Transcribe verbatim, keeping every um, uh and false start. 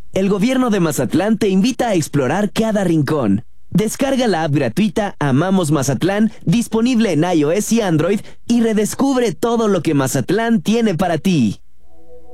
El gobierno de Mazatlán te invita a explorar cada rincón. Descarga la app gratuita Amamos Mazatlán, disponible en iOS y Android, y redescubre todo lo que Mazatlán tiene para ti.